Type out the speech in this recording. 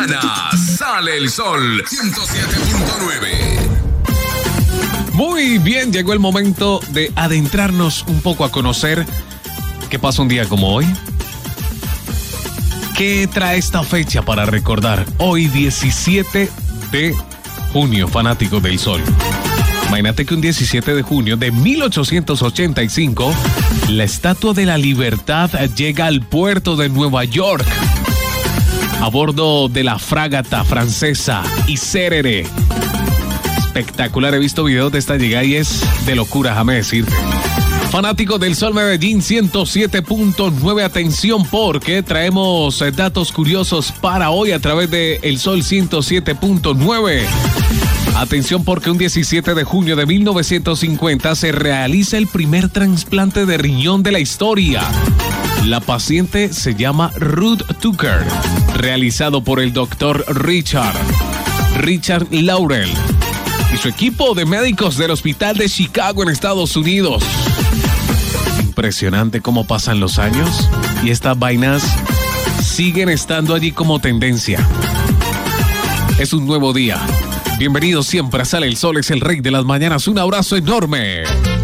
Sale el sol 107.9. Muy bien, llegó el momento de adentrarnos un poco a conocer qué pasa un día como hoy. ¿Qué trae esta fecha para recordar? Hoy 17 de junio, fanáticos del sol. Imagínate que un 17 de junio de 1885, la Estatua de la Libertad llega al puerto de Nueva York a bordo de la fragata francesa Iserere. Espectacular, he visto videos de esta llegada y es de locura, déjame decirte. Fanáticos del Sol Medellín 107.9, atención porque traemos datos curiosos para hoy a través de El Sol 107.9. Atención porque un 17 de junio de 1950 se realiza el primer trasplante de riñón de la historia. La paciente se llama Ruth Tucker, realizado por el doctor Richard Laurel y su equipo de médicos del Hospital de Chicago en Estados Unidos. Impresionante cómo pasan los años y estas vainas siguen estando allí como tendencia. Es un nuevo día. Bienvenido siempre a Sale el Sol, es el rey de las mañanas. Un abrazo enorme.